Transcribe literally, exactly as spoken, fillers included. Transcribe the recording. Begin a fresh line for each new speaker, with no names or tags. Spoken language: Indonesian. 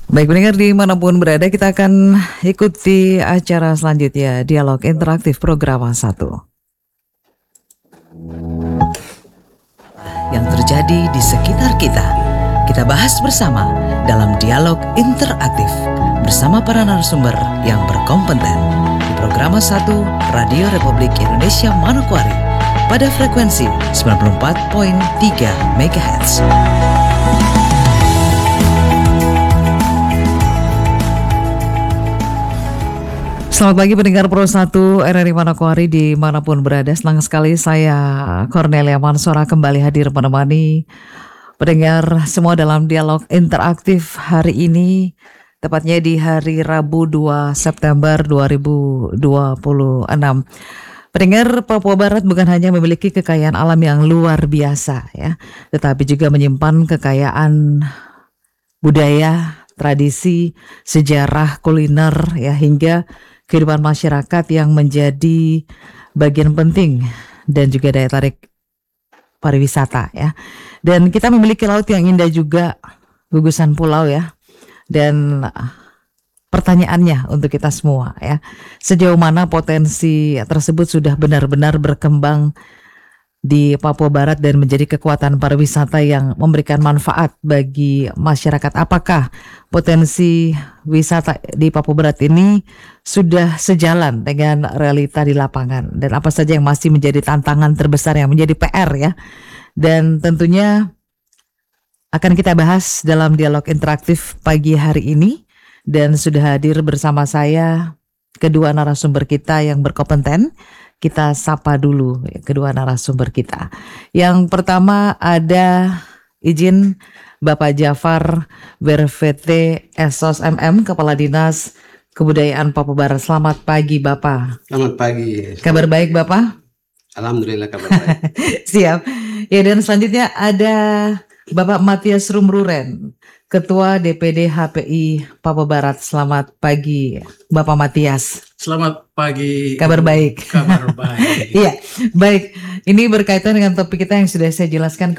Baik pendengar dimanapun berada, kita akan ikuti acara selanjutnya, Dialog Interaktif Programa satu. Yang terjadi di sekitar kita, kita bahas bersama dalam Dialog Interaktif bersama para narasumber yang berkompeten di Programa satu Radio Republik Indonesia Manokwari pada frekuensi sembilan puluh empat koma tiga megahertz. Selamat pagi pendengar Pro satu R R I Manokwari dimanapun berada. Senang sekali saya Cornelia Mansora kembali hadir menemani pendengar semua dalam dialog interaktif hari ini, tepatnya di hari Rabu dua September dua ribu dua puluh enam. Pendengar, Papua Barat bukan hanya memiliki kekayaan alam yang luar biasa ya, tetapi juga menyimpan kekayaan budaya, tradisi, sejarah, kuliner ya, hingga kehidupan masyarakat yang menjadi bagian penting dan juga daya tarik pariwisata ya. Dan kita memiliki laut yang indah juga, gugusan pulau ya. Dan pertanyaannya untuk kita semua ya, sejauh mana potensi tersebut sudah benar-benar berkembang di Papua Barat dan menjadi kekuatan pariwisata yang memberikan manfaat bagi masyarakat? Apakah potensi wisata di Papua Barat ini sudah sejalan dengan realita di lapangan? Dan apa saja yang masih menjadi tantangan terbesar yang menjadi P R ya? Dan tentunya akan kita bahas dalam dialog interaktif pagi hari ini. Dan sudah hadir bersama saya kedua narasumber kita yang berkompeten. Kita sapa dulu kedua narasumber kita. Yang pertama ada izin Bapak Jafar Bervete Esos M M, Kepala Dinas Kebudayaan Papua Barat. Selamat pagi Bapak.
Selamat pagi.
Kabar baik Bapak?
Alhamdulillah kabar baik.
Siap. Ya, dan selanjutnya ada Bapak Matias Rumruren, Ketua D P D H P I Papua Barat. Selamat pagi Bapak Matias.
Selamat pagi.
Kabar baik.
Kabar baik.
Iya, baik. Ini berkaitan dengan topik kita yang sudah saya jelaskan